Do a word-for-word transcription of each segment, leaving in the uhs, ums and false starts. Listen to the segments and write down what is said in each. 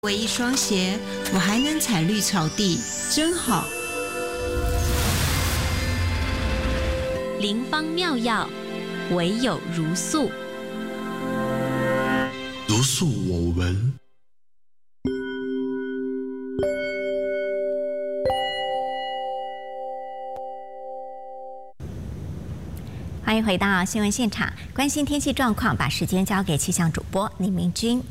为一双鞋，我还能踩绿草地，真好。 灵方妙药，唯有如素。 如素我闻。 欢迎回到新闻现场，关心天气状况，把时间交给气象主播李明君。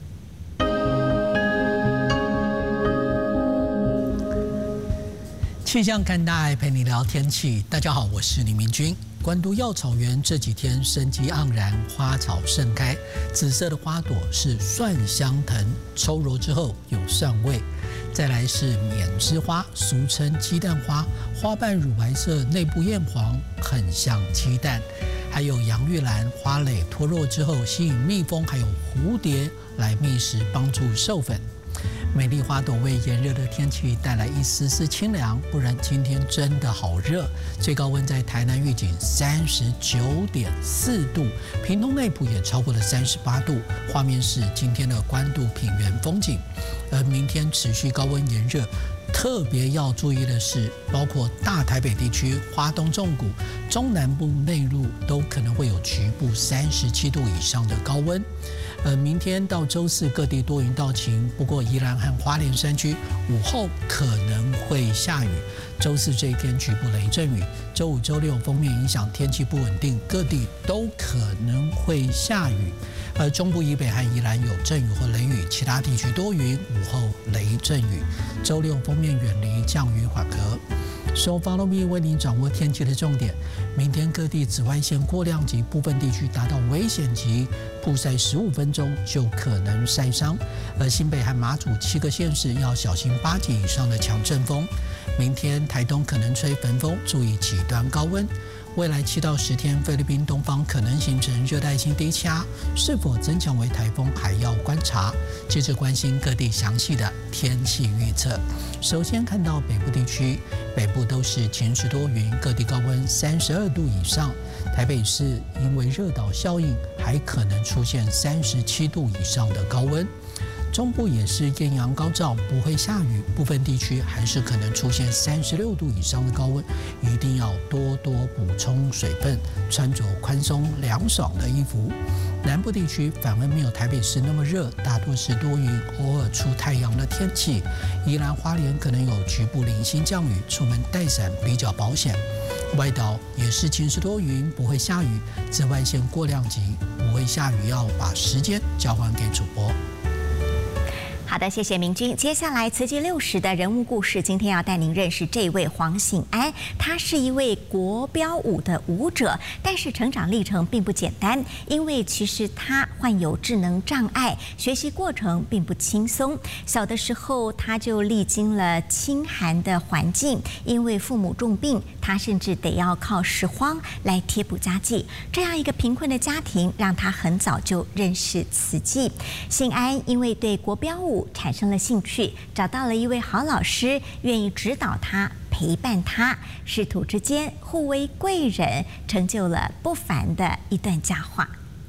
气象看大爱，陪你聊天气。大家好，我是李明君。关渡药草园这几天生机盎然，花草盛开，紫色的花朵是蒜香藤，抽揉之后有蒜味。再来是缅栀花，俗称鸡蛋花，花瓣乳白色，内部艳黄，很像鸡蛋。还有洋玉兰，花蕾脱落之后吸引蜜蜂还有蝴蝶来觅食，帮助授粉。美丽花朵为炎热的天气带来一丝丝清凉，不然今天真的好热。最高温在台南预警三十九点四度，屏东内埔也超过了三十八度。画面是今天的关渡平原风景，而明天持续高温炎热。特别要注意的是，包括大台北地区、花东纵谷、中南部内陆都可能会有局部三十七度以上的高温。呃，明天到周四各地多云到晴，不过宜兰和花莲山区午后可能会下雨。周四这一天局部雷阵雨，周五、周六锋面影响天气不稳定，各地都可能会下雨。而中部以北和宜兰有阵雨或雷雨，其他地区多云，午后雷阵雨。周六锋面远离，降雨缓和。So follow me 为您掌握天气的重点。明天各地紫外线过量级，部分地区达到危险级，曝晒十五分钟就可能晒伤。而新北和马祖七个县市要小心八级以上的强阵风。明天台东可能吹焚风，注意极端高温。未来七到十天，菲律宾东方可能形成热带性低气压，是否增强为台风还要观察。接着关心各地详细的天气预测。首先看到北部地区，北部都是晴时多云，各地高温三十二度以上。台北市因为热岛效应，还可能出现三十七度以上的高温。中部也是艳阳高照，不会下雨，部分地区还是可能出现三十六度以上的高温，一定要多多补充水分，穿着宽松凉爽的衣服。南部地区反而没有台北市那么热，大多是多云，偶尔出太阳的天气。宜兰花莲可能有局部零星降雨，出门带伞比较保险。外岛也是晴时多云，不会下雨，紫外线过量级，不会下雨，要把时间交还给主播。 好的，谢谢明君。接下来慈济六十的人物故事，今天要带您认识这位黄信安。他是一位国标舞的舞者，但是成长历程并不简单，因为其实他患有智能障碍，学习过程并不轻松。小的时候他就历经了清寒的环境，因为父母重病，他甚至得要靠拾荒来贴补家计。这样一个贫困的家庭，让他很早就认识慈济。信安因为对国标舞产生了兴趣，找到了一位好老师，愿意指导他、陪伴他，师徒之间互为贵人，成就了不凡的一段佳话。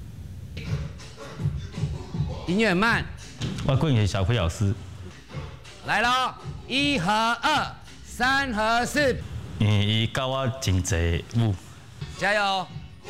音乐慢， 我贵的小辉老师来喽！一和二，三和四。 因为伊教我真侪舞， 加油！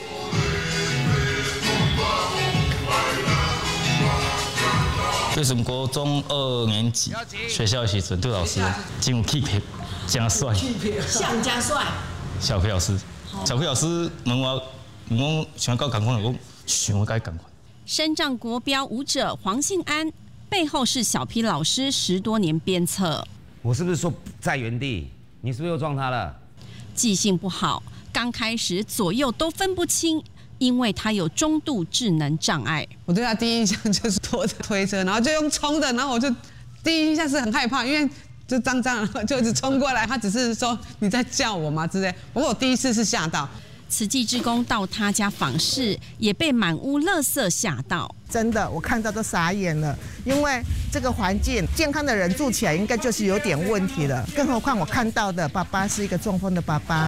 这是国中二年级学校的时阵，对老师真有气魄，真帅。 像加帅。 小辉老师，小辉老师问我，问我想要搞赶快，我想要该赶快。 身障国标舞者黄信安，背后是小皮老师十多年鞭策。 我是不是说在原地？你是不是又撞他了？ 记性不好，刚开始左右都分不清。因为他有中度智能障碍， 我对他第一印象就是拖着推车，然后就用冲的，然后我就第一印象是很害怕，因为就脏脏的，就一直冲过来。他只是说你在叫我吗之类，不过我第一次是吓到。 慈济志工到他家访视，也被满屋垃圾吓到。 真的，我看到都傻眼了，因为这个环境，健康的人住起来应该就是有点问题了，更何况我看到的爸爸是一个中风的爸爸。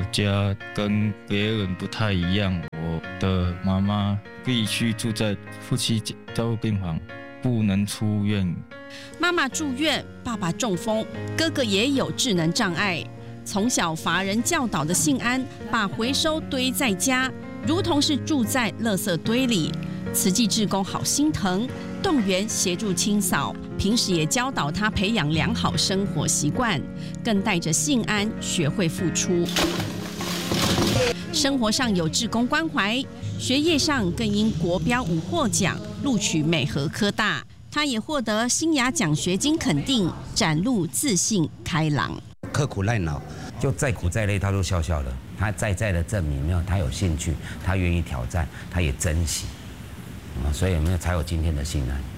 家跟别人不太一样，我的妈妈必须住在夫妻照护病房，不能出院。 妈妈住院，爸爸中风，哥哥也有智能障碍。从小乏人教导的信安，把回收堆在家，如同是住在垃圾堆里。慈济志工好心疼，动员协助清扫，平时也教导他培养良好生活习惯，更带着信安学会付出。生活上有志工关怀，学业上更因国标舞获奖，录取美和科大。他也获得新雅奖学金肯定，展露自信开朗。 刻苦耐劳，就再苦再累，他都笑笑的。他再再的证明，没有他有兴趣，他愿意挑战，他也珍惜，啊，所以没有才有今天的信安。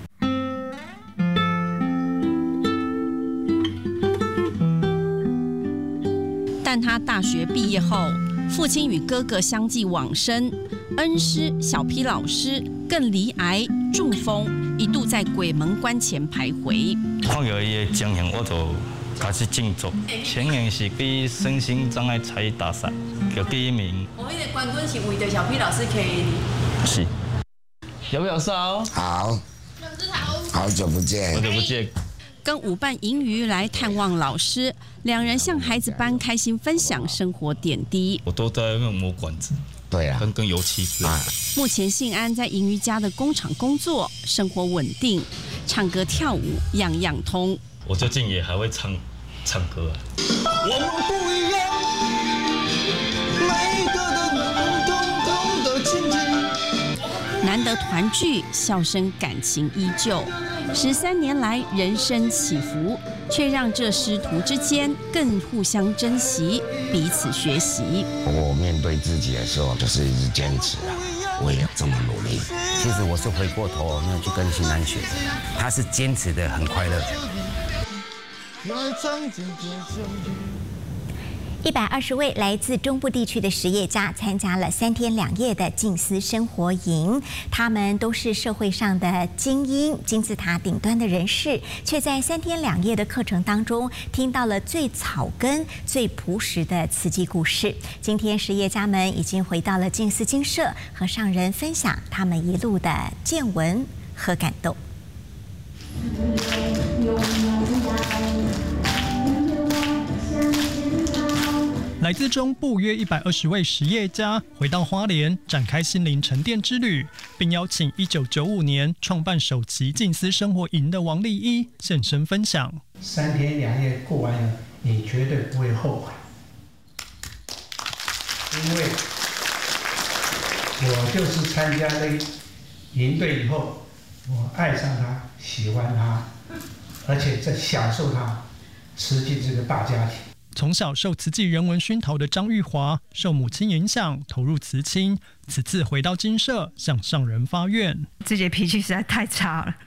但他大学毕业后，父亲与哥哥相继往生，恩师小批老师更罹癌中风，一度在鬼门关前徘徊。 看到伊的情形，我就开始振作。前年是比身心障碍才艺大赛，叫第一名。 我迄个冠军是为着小批老师开的。 是。要不要烧？ 好。好久不见。 好久不见。 跟舞伴银鱼来探望老师，两人像孩子般开心分享生活点滴。 我都在那磨管子， 对啊， 跟跟油漆之类的。 目前信安在银鱼家的工厂工作，生活稳定，唱歌跳舞样样通。 我最近也还会唱唱歌啊。 我们不一样，每个人都懂得亲近。 难得团聚，笑声感情依旧。十三年来，人生起伏，却让这师徒之间更互相珍惜，彼此学习。 我面对自己的时候，就是一直坚持啊，我也这么努力。 其实我是回过头，没有去跟信安学的，他是坚持的很快乐。 一百二十位来自中部地区的实业家参加了三天两夜的静思生活营，他们都是社会上的精英、金字塔顶端的人士，却在三天两夜的课程当中听到了最草根、最朴实的慈济故事。今天实业家们已经回到了静思精舍，和上人分享他们一路的见闻和感动。 来自中部约一百二十位实业家回到花莲，展开心灵沉淀之旅，并邀请一九九五年创办首期静思生活营的王立一现身分享。 三天两夜过完了，你绝对不会后悔，因为我就是参加这营队以后，我爱上它，喜欢它，而且在享受它，慈济这个大家庭。 从小受慈济人文熏陶的张玉华，受母亲影响投入慈青，此次回到精舍向上人发愿。 自己脾气实在太差了，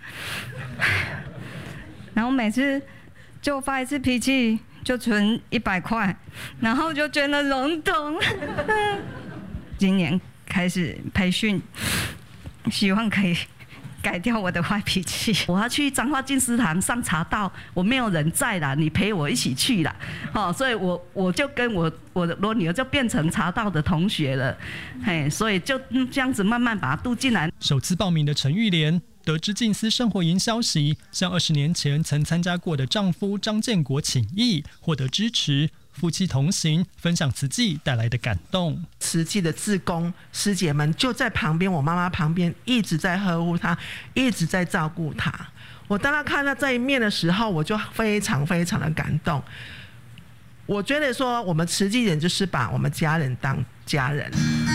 然后每次就发一次脾气就存一百块，然后就觉得笼统。今年开始培训，希望可以改掉我的坏脾气。 我要去彰化静思堂上茶道，我没有人在啦，你陪我一起去啦。哦，所以我我就跟我我的我女儿就变成茶道的同学了，嘿，所以就这样子慢慢把她渡进来。 首次报名的陈玉莲得知静思生活营消息，向二十年前曾参加过的丈夫张建国请益，获得支持。夫妻同行，分享慈济带来的感动。 慈济的志工师姐们就在旁边，我妈妈旁边一直在呵护她，一直在照顾她。我当她看到这一面的时候，我就非常非常的感动。我觉得说，我们慈济人就是把我们家人当家人。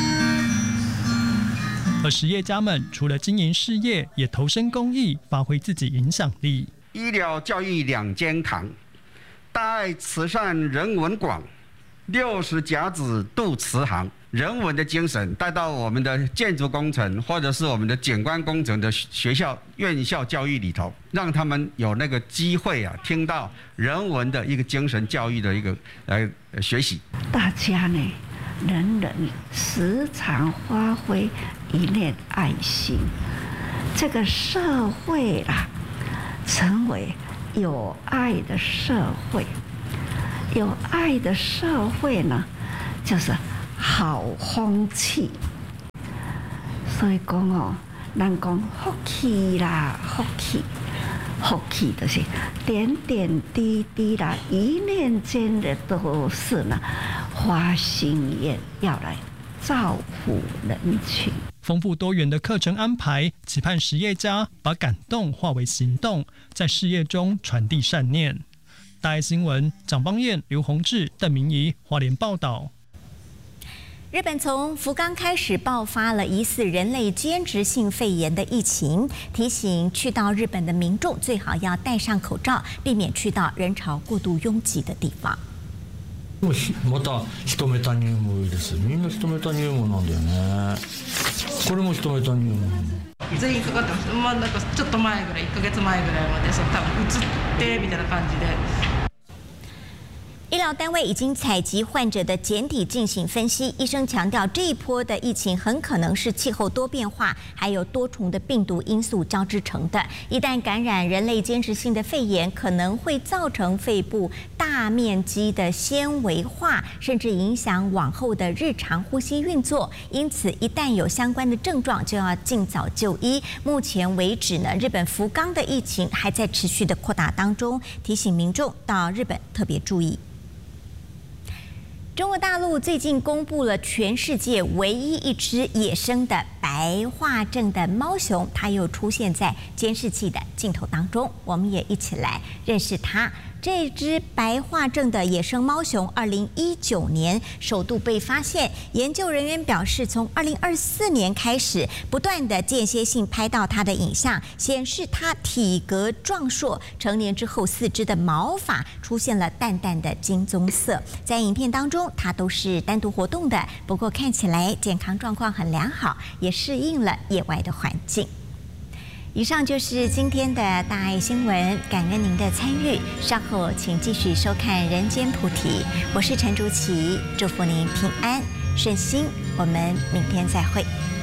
而实业家们除了经营事业，也投身公益，发挥自己影响力。 医疗教育两肩扛。大爱慈善人文广，六十甲子渡慈航，人文的精神带到我们的建筑工程或者是我们的景观工程的学校院校教育里头，让他们有那个机会啊，听到人文的一个精神教育的一个来学习。 大家呢，人人时常发挥一念爱心，这个社会啦，成为有爱的社会，有爱的社会呢， 就是好风气。所以讲哦，咱讲福气啦，福气，福气就是点点滴滴啦，一念间的都是呢，发心愿要来造福人群。 丰富多元的课程安排，期盼实业家把感动化为行动，在事业中传递善念。大爱新闻，蒋邦彦、刘宏志、邓明仪，花莲报道。 日本从福冈开始爆发了疑似人类间质性肺炎的疫情，提醒去到日本的民众最好要戴上口罩，避免去到人潮过度拥挤的地方。 もうまたヒトメタニウムウイルス、みんなヒトメタニウムなんだよね。これもヒトメタニウム。 全員かかってます。まあなんかちょっと前ぐらい、いっかげつまえぐらいまで、その多分移ってみたいな感じで。 医疗单位已经采集患者的检体进行分析，医生强调这一波的疫情很可能是气候多变化，还有多重的病毒因素交织成的。一旦感染人类间质性的肺炎，可能会造成肺部大面积的纤维化，甚至影响往后的日常呼吸运作。因此，一旦有相关的症状，就要尽早就医。目前为止呢，日本福冈的疫情还在持续的扩大当中，提醒民众到日本特别注意。中国大陆最近公布了全世界唯一一只野生的白化症的猫熊，它又出现在监视器的镜头当中，我们也一起来认识它。这只白化症的野生猫熊，二零一九年首度被发现。研究人员表示，从二零二四年开始，不断的间歇性拍到它的影像，显示它体格壮硕，成年之后四肢的毛发出现了淡淡的金棕色。在影片当中，它都是单独活动的，不过看起来健康状况很良好，也适应了野外的环境。以上就是今天的大爱新闻，感恩您的参与。稍后请继续收看《人间菩提》，我是陈竹琪，祝福您平安顺心，我们明天再会。